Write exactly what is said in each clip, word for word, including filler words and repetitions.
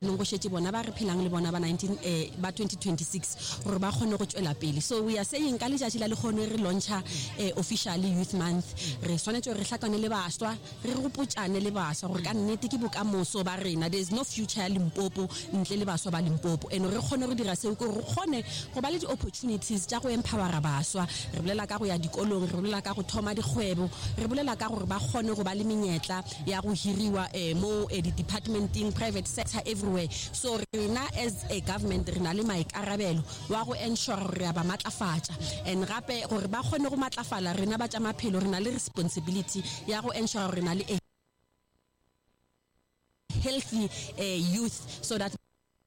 go shetse bona ba re phelang le bona ba nineteen eh ba twenty twenty-six gore ba khone go tswela pele. So we are saying ka letšatši la le khone re launcha eh, officially youth month re swanetse re hlakane le baswa re go putsane le baswa gore ka nnete ke bokamoso ba rena. There is no future ya Limpopo ntle le baswa ba Limpopo eno re khone go dira seo go khone go ba le di opportunities tša go empower baswa. Re bolela ka go ya dikolong, re bolela ka go thoma dikgwebo, re bolela ka gore ba khone go ba le menyetla ya go hiriwa eh, mo eh, di departmenting private sector everywhere. So rena as a government rena le maikarabelo wa go ensure re ba matlafatsa and gape gore ba khone go matlafala rena ba tša maphelo rena le responsibility ya go ensure rena le a healthy uh, youth so that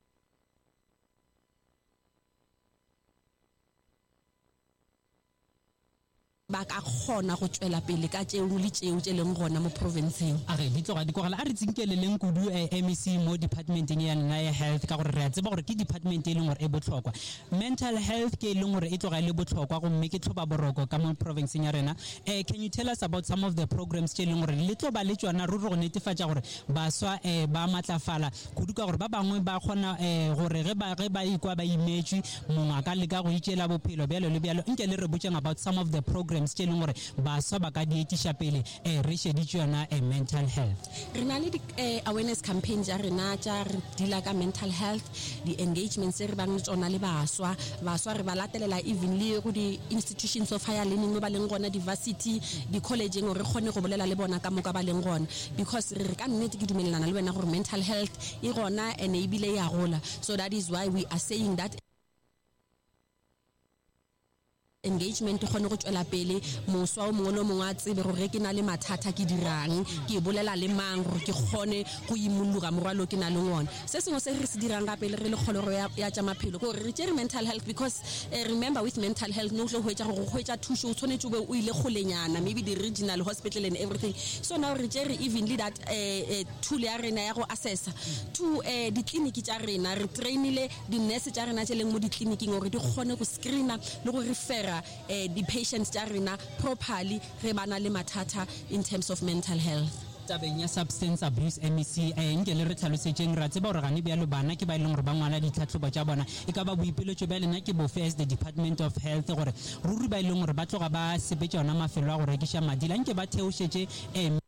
ba ka khona go tswela pele ka tšeo le tšeo tše leng gona mo provinceng. A re ditloga di kogala a re tsinkele leng kudu M E C mo departmenting ya nna ya health ka gore re a tseba gore ke department e leng gore e botlhokwa. Mental health ke leng gore e tloga le botlhokwa go mme ke tlhoba boroko ka mo provinceng ya rena. Eh can you tell us about some of the programs tše leng gore le tloba le tswana ru go netefatsa gore baswa eh ba matlafala kudu ka gore ba bangwe ba khona eh gore ge ba ge ba ikwa ba imetše mongwe ka le ka go itšela bophelo bjalo le bjalo nke le re botseng about some of the programs tše leng gore baswa ba ka di etiša pele eh re sheditše yona eh, mental health. Rena le di eh, awareness campaigns ya rena tša re dila ka mental health, di engagements re bang tsona le baswa baswa re ba latelela even le go di institutions of higher learning ba leng gona diversity di collegeng re khone go bolela le bona ka moka ba leng gona because re ka nnete ke dumelelana le wena gore mental health e gona ene ebile ya gola. So that is why we are saying that engagement khone go tswela pele moswa o mongwe le mongwe a tsebe gore ke na le mathata ke dirang ke bolela le mang gore ke khone go imolluga morwalo ke na le ngwana. Se sengwe se re se dirang gape le re le kgoloro ya ya tša maphelo gore re tsere mental health because uh, remember with mental health no go hwetša go hwetša thušo o tshwanetse be o ile golenyana maybe the regional hospital and everything. So now re tsere evenly that uh, uh, tool ya rena ya go assessa to uh, di clinic tša rena re trainile di nurse tša rena tše leng mo di clinicing gore di khone go screena le go refera Uh, the patients tša rena properly ge bana le mathata in terms of mental health. Tabeng ya substance abuse M E C eh nke le re tlhalosetseng ra tseba gore gane bjalo bana ke ba ileng gore ba ngwala ditlhatlhobo tša bona e ka ba boipeletšo ba lena ke bofe as the Department of Health gore ruri ba ileng gore ba tloga ba sepetša ona mafelo a go rekiša madila nke ba theošetše eh